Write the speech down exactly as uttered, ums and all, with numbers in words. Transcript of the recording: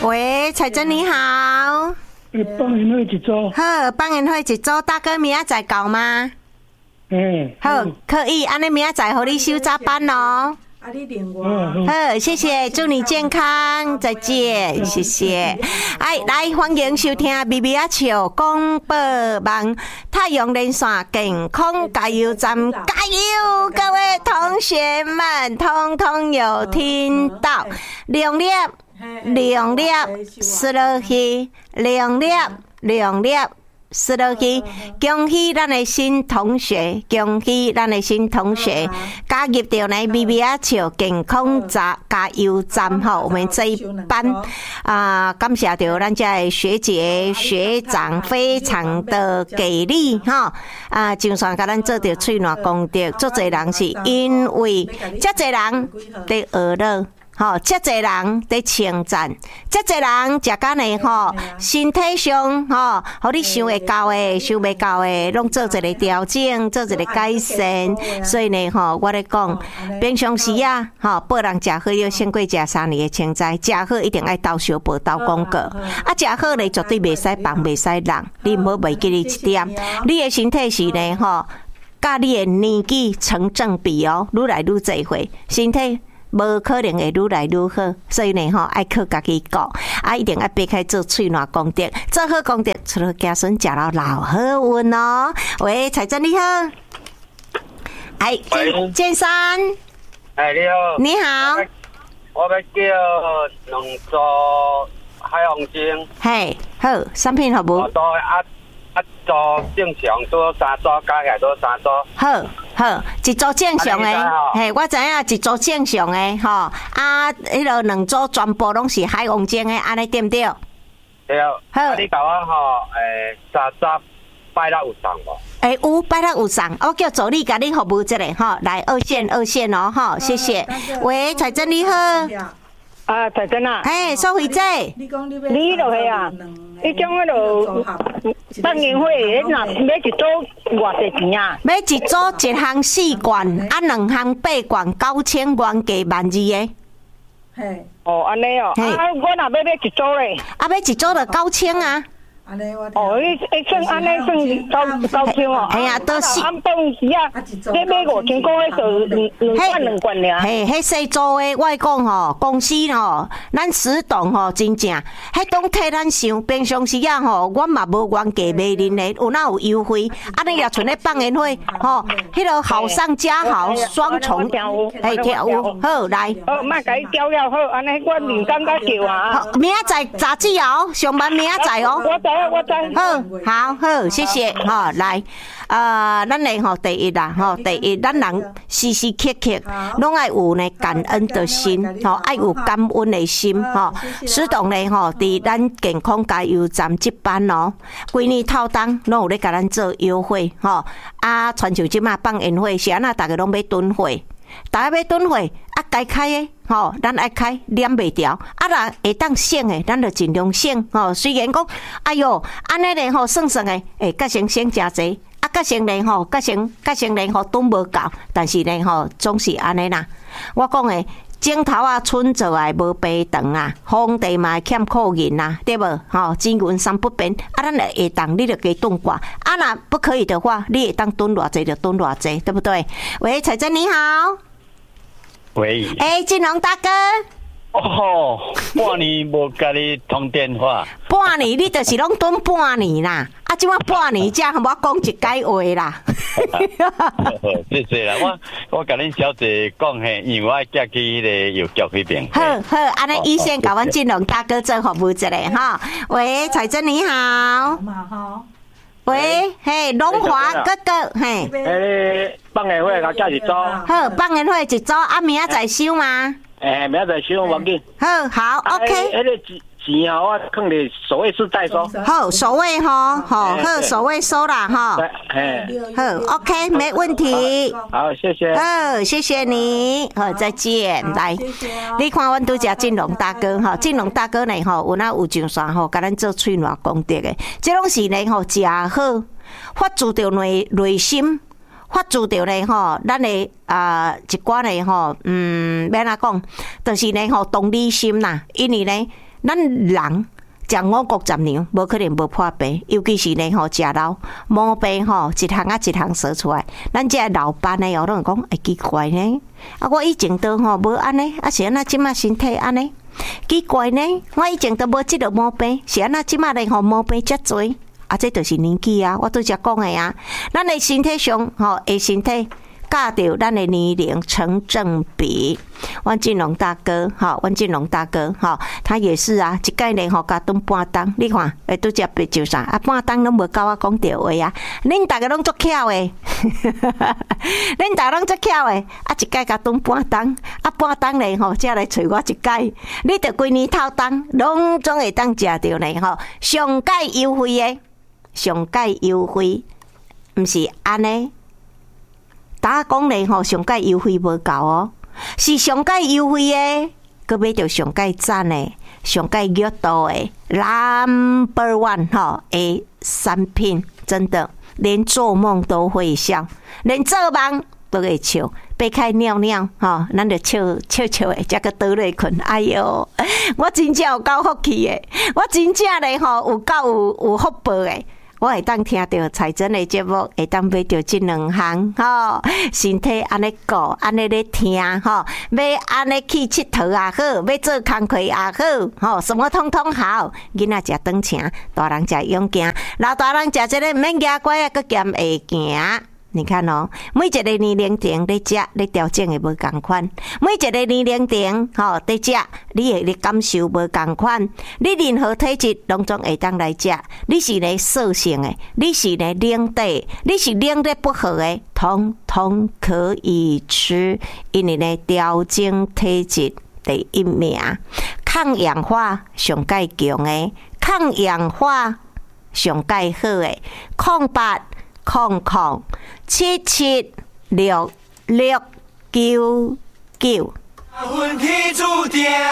喂，彩珍你好。 帮人会一组。 好，帮人会一组，大哥明仔载到吗？ 嗯。 好，可以，安尼明仔载互你收早班哦。 啊，你连我。 好，谢谢，祝你健康，再见，谢谢。哎，来欢迎收听 B B 阿笑广播网太阳连线健康加油站，加油！各位同学们，通通有听到，两粒，两粒，输落去，两粒，两粒。是落去，恭喜咱的新同学，恭喜咱的新同学加入到来 B B 阿笑健康加加油站吼，我们这一班啊、呃，感谢到咱家的学姐学长非常的给力哈啊，就算甲咱做着喙暖功德，足侪人是因为遮侪人在学乐。吼，遮侪人在称赞，遮侪人食干呢吼，身体上吼，互你想会到的、想袂到的，拢做一个调整，做一个改善。所以呢，吼，我咧讲，平常时啊，吼，报人食好要先过食三年的青菜，食好一定爱倒小报倒广告，啊，食好呢绝对袂使放，袂使人，你唔好忘记你一点，你的身体是呢，吼，甲你的年纪成正比哦，愈来愈侪岁，身体。无可能会愈来愈好，所以呢吼，爱靠家己顾，啊一定要避开做喙暖功德，做好功德，除了家孙食到老好运哦。喂，彩珍你好，哎，建建山， 哎你好， 你好， 我要叫两组海王精， 嘿，好，产品好无？ 我都啊啊组正常都三组，加起来都三组。 好。好，一组正常诶，嘿，我知影一组正常诶，吼，啊，迄个两组全部拢是海王精诶，安尼对不对？ 对啊。 好， 啊、你甲我吼，诶、欸，三十拜六有送无？ 诶、欸，有拜六有送，我叫助理甲你服务一下，吼，来二线二线哦，吼，谢谢。喂，彩珍你好。 啊，彩珍啊。 嘿，苏慧姐。 你落去啊？你种迄落办年会，那买一组偌济钱啊？ 买一组一项四罐，啊两项八罐，九千元加万二个。 嘿。哦，安尼哦。啊，我若要买一组咧。 啊，买一组就九千啊。 哦，伊伊算安尼算九九千哦。 哎呀，都是。 按当时啊，你买五千块，迄就两罐两罐尔。 嘿，迄细组的，我讲吼，公司吼，咱石洞吼真正，迄拢替咱想。平常时啊吼，我嘛无原价卖恁的，有哪有优惠？啊，你也存咧放烟花吼，迄个好上加好，双重哎跳舞，好来。 好，莫甲伊调了好，安尼我面感觉叫啊。 明仔载杂志哦，上班明仔载哦。 我知啊，我知。 好，好好，谢谢吼，来。啊，咱嘞吼第一啦，吼第一，咱人时时刻刻拢爱有呢感恩的心，吼爱有感恩的心，吼。石洞嘞吼，伫咱健康加油站值班哦，规年透当拢有咧甲咱做优惠，吼。啊，全球即马放烟火，是安那大家拢要囤货，大家要囤货，啊该开诶，吼，咱爱开念袂掉，啊若会当省诶，咱就尽量省，吼。虽然讲，哎哟，安尼咧吼算算诶，诶，甲先省诚济。啊，甲先呢吼，甲先甲先呢吼，都无够，但是呢吼，总是安尼啦。我讲诶，镜头啊，春做啊，无白长啊，皇帝嘛欠苦银啊，对无？吼，金银三不变，啊，咱会当你就加炖挂，啊，若不可以的话，你会当炖偌济就炖偌济，对不对？喂，彩珍你好。 喂。 哎、欸，金龙大哥。 哦，半年无甲你通电话。 半年，你就是拢蹲半年啦。啊，即摆半年才和我讲一解话啦。 谢谢啦，我我甲恁小姐讲嘿，因为我寄去迄个邮局迄边。 好好，安尼医生甲阮金龙大哥做服务一下哈。喂，彩珍你好。喂，嘿，龙华哥哥，嘿。 诶，放烟火甲寄一组。 好，放烟火一组，啊，明仔载收吗？ 诶，明仔载收无要紧。 好好 ，OK。 迄个钱钱啊，我放伫首位数代收。 好，首位吼，好，好，首位收啦哈。 哎， 好 ，OK， 没问题。 好，谢谢。 好，谢谢你。好，再见。来，你看阮拄只金龙大哥哈，金龙大哥呢吼，有哪有上山吼，甲咱做喙暖功德的，这拢是呢吼，食好，发自着内内心。发自着咧吼，咱的啊、呃、一寡咧吼，嗯，要安怎讲，就是咧吼同理心啦。因为咧， 咱人食五谷杂粮，无可能无破病，尤其是呢吼食老毛病吼，一项啊一项说出来。咱这老班的哦，拢讲会奇怪呢。啊，我以前都吼无安尼，啊是安那即马身体安尼，奇怪呢。我以前都无即个毛病，是安那即马咧吼毛病遮多，啊，这就是年纪啊。我拄则讲的啊，咱的身体上吼，诶身体。甲着咱的年龄成正比，阮金龙大哥，哈，阮金龙大哥，哈，他也是啊，一概呢吼，甲顿半当，你看，诶，拄则别就啥，啊，半当拢无甲我讲着话啊，恁大家拢足巧诶，恁大家拢足巧诶，啊，一概甲顿半当，啊，半当呢吼，才来找我一概，你着规年透当，拢总会当食着呢吼，上界优惠诶，上界优惠，毋是安尼。打讲咧吼，上界优惠无够哦，是上界优惠诶，佮买着上界赞诶，上界热度诶 ，number one 吼诶产品，真的连做梦都会笑，连做梦都会笑，擘开尿尿吼，咱就笑笑笑诶，才个倒落困。哎哟，我真正有够福气诶，我真正咧吼有够有有福报诶。我会当听到彩珍的节目，会当买到这两项吼，身体安尼顾，安尼咧听吼，要安尼去佚佗也好，要做工课也好，吼，什么通通好。囡仔食长程，大人食勇行，老大人食这个免牙拐啊，佮兼会行。你看哦，每一个年龄层咧食咧调整的无同款，每一个年龄层吼咧食，你会咧感受无同款。你任何体质拢总会当来食，你是咧瘦性的，你是咧冷底，你是冷得不好的，通通可以吃，因为咧调整体质第一名，抗氧化上介强的，抗氧化上介好的，抗八。空空七七六六九九。